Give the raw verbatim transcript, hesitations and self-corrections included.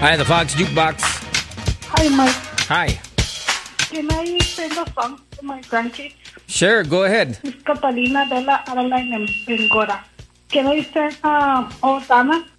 Hi, the Fox Jukebox. Hi, Mike. Hi. Can I sing a song to my grandkids? Sure, go ahead. It's Catalina de la Adeline and Bengora. Can I sing um, Oh Dana?